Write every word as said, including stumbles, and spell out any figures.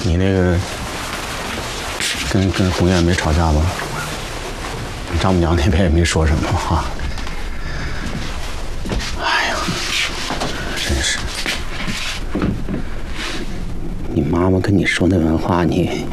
你那个跟跟红艳没吵架吧？丈母娘那边也没说什么哈。哎呀，真是！你妈妈跟你说那番话，你